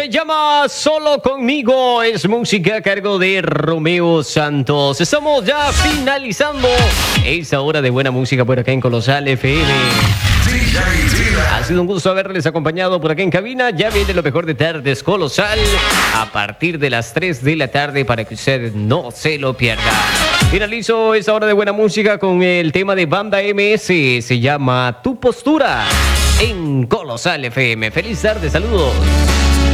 Se llama Solo Conmigo, es música a cargo de Romeo Santos. Estamos ya finalizando esa hora de buena música por acá en Colosal FM. Ha sido un gusto haberles acompañado por acá en cabina. Ya viene lo mejor de Tardes Colosal a partir de las 3 de la tarde para que usted no se lo pierda. Finalizo esa hora de buena música con el tema de Banda MS. Se llama Tu Postura en Colosal FM. Feliz tarde, saludos.